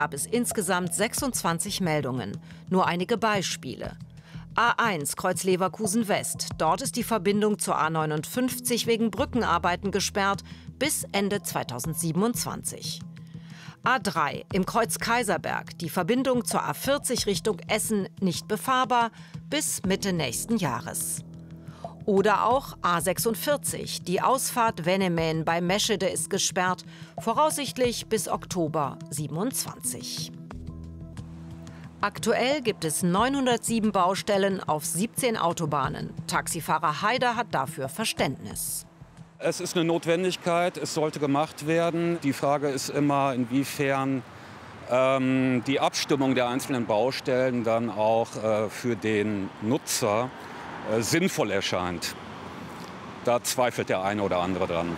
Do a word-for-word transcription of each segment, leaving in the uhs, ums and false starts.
gab es insgesamt sechsundzwanzig Meldungen. Nur einige Beispiele. A eins Kreuz Leverkusen West. Dort ist die Verbindung zur A neunundfünfzig wegen Brückenarbeiten gesperrt bis Ende zweitausendsiebenundzwanzig. A drei im Kreuz Kaiserberg. Die Verbindung zur A vierzig Richtung Essen nicht befahrbar bis Mitte nächsten Jahres. Oder auch A sechsundvierzig. Die Ausfahrt Wennemäen bei Meschede ist gesperrt, voraussichtlich bis Oktober siebenundzwanzig. Aktuell gibt es neunhundertsieben Baustellen auf siebzehn Autobahnen. Taxifahrer Haider hat dafür Verständnis. Es ist eine Notwendigkeit, es sollte gemacht werden. Die Frage ist immer, inwiefern ähm, die Abstimmung der einzelnen Baustellen dann auch äh, für den Nutzer äh, sinnvoll erscheint. Da zweifelt der eine oder andere dran.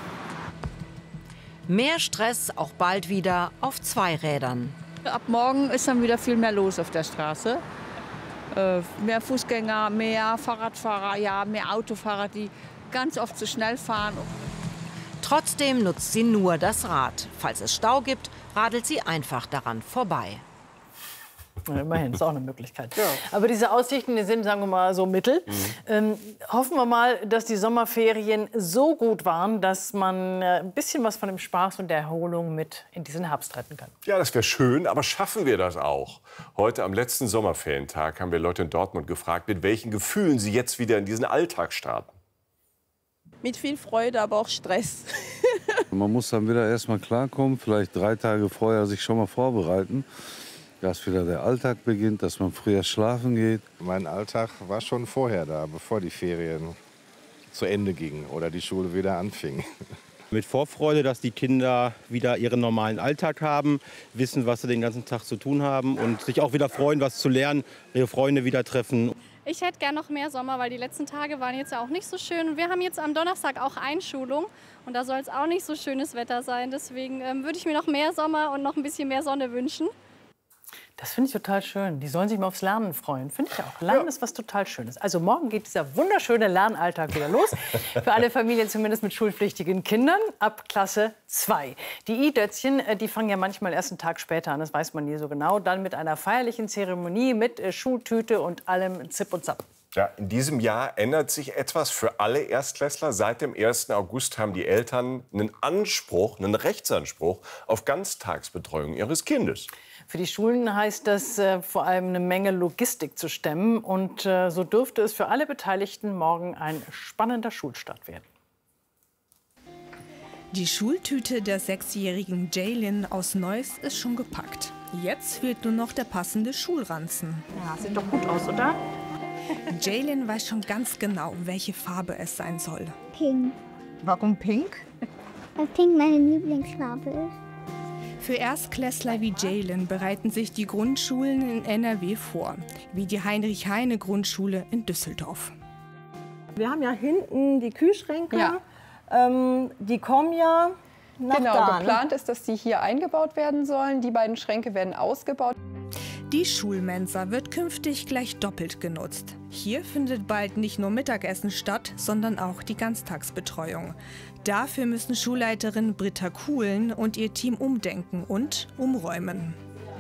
Mehr Stress auch bald wieder auf Zweirädern. Ab morgen ist dann wieder viel mehr los auf der Straße. Äh, mehr Fußgänger, mehr Fahrradfahrer, ja, mehr Autofahrer, die ganz oft zu schnell fahren. Trotzdem nutzt sie nur das Rad. Falls es Stau gibt, radelt sie einfach daran vorbei. Ja, immerhin, ist auch eine Möglichkeit. Ja. Aber diese Aussichten, die sind, sagen wir mal, so mittel. Mhm. Ähm, hoffen wir mal, dass die Sommerferien so gut waren, dass man äh, ein bisschen was von dem Spaß und der Erholung mit in diesen Herbst retten kann. Ja, das wäre schön, aber schaffen wir das auch? Heute am letzten Sommerferientag haben wir Leute in Dortmund gefragt, mit welchen Gefühlen sie jetzt wieder in diesen Alltag starten. Mit viel Freude, aber auch Stress. Man muss dann wieder erst mal klarkommen, vielleicht drei Tage vorher sich schon mal vorbereiten, dass wieder der Alltag beginnt, dass man früher schlafen geht. Mein Alltag war schon vorher da, bevor die Ferien zu Ende gingen oder die Schule wieder anfing. Mit Vorfreude, dass die Kinder wieder ihren normalen Alltag haben, wissen, was sie den ganzen Tag zu tun haben und sich auch wieder freuen, was zu lernen, ihre Freunde wieder treffen. Ich hätte gern noch mehr Sommer, weil die letzten Tage waren jetzt ja auch nicht so schön. Und wir haben jetzt am Donnerstag auch Einschulung und da soll es auch nicht so schönes Wetter sein. Deswegen ähm, würde ich mir noch mehr Sommer und noch ein bisschen mehr Sonne wünschen. Das finde ich total schön. Die sollen sich mal aufs Lernen freuen. Finde ich auch. Lernen ja. ist was total Schönes. Also morgen geht dieser wunderschöne Lernalltag wieder los. Für alle Familien zumindest mit schulpflichtigen Kindern ab Klasse zwei. Die I-Dötzchen, die fangen ja manchmal erst einen Tag später an. Das weiß man nie so genau. Dann mit einer feierlichen Zeremonie mit Schultüte und allem Zip und Zap. Ja, in diesem Jahr ändert sich etwas für alle Erstklässler. Seit dem ersten August haben die Eltern einen Anspruch, einen Rechtsanspruch auf Ganztagsbetreuung ihres Kindes. Für die Schulen heißt das äh, vor allem eine Menge Logistik zu stemmen. Und äh, so dürfte es für alle Beteiligten morgen ein spannender Schulstart werden. Die Schultüte der sechsjährigen Jaylin aus Neuss ist schon gepackt. Jetzt fehlt nur noch der passende Schulranzen. Ja, sieht doch gut aus, oder? Jaylin weiß schon ganz genau, welche Farbe es sein soll. Pink. Warum pink? Weil Pink meine Lieblingsfarbe ist. Für Erstklässler wie Jaylin bereiten sich die Grundschulen in N R W vor, wie die Heinrich-Heine-Grundschule in Düsseldorf. Wir haben ja hinten die Kühlschränke, ja. ähm, die kommen ja nach Genau, da. geplant ist, dass die hier eingebaut werden sollen. Die beiden Schränke werden ausgebaut. Die Schulmensa wird künftig gleich doppelt genutzt. Hier findet bald nicht nur Mittagessen statt, sondern auch die Ganztagsbetreuung. Dafür müssen Schulleiterin Britta Kuhlen und ihr Team umdenken und umräumen.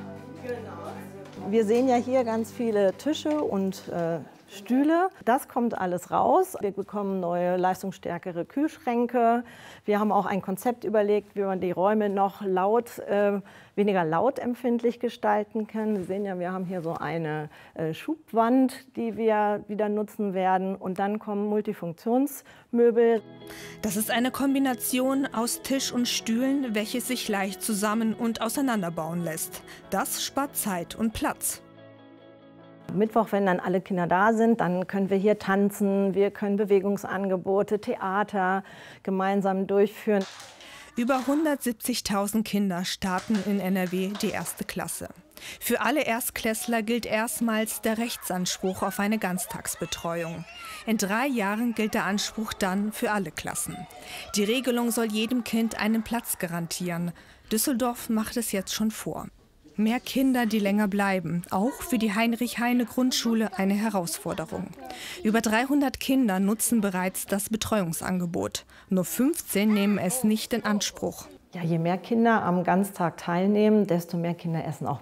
Wir sehen ja hier ganz viele Tische und äh, Stühle. Das kommt alles raus. Wir bekommen neue, leistungsstärkere Kühlschränke. Wir haben auch ein Konzept überlegt, wie man die Räume noch laut, äh, weniger lautempfindlich gestalten kann. Sie sehen ja, wir haben hier so eine äh, Schubwand, die wir wieder nutzen werden. Und dann kommen Multifunktionsmöbel. Das ist eine Kombination aus Tisch und Stühlen, welche sich leicht zusammen und auseinanderbauen lässt. Das spart Zeit und Platz. Mittwoch, wenn dann alle Kinder da sind, dann können wir hier tanzen, wir können Bewegungsangebote, Theater gemeinsam durchführen. Über hundertsiebzigtausend Kinder starten in N R W die erste Klasse. Für alle Erstklässler gilt erstmals der Rechtsanspruch auf eine Ganztagsbetreuung. In drei Jahren gilt der Anspruch dann für alle Klassen. Die Regelung soll jedem Kind einen Platz garantieren. Düsseldorf macht es jetzt schon vor. Mehr Kinder, die länger bleiben, auch für die Heinrich-Heine-Grundschule eine Herausforderung. Über dreihundert Kinder nutzen bereits das Betreuungsangebot. Nur fünfzehn nehmen es nicht in Anspruch. Ja, je mehr Kinder am Ganztag teilnehmen, desto mehr Kinder essen auch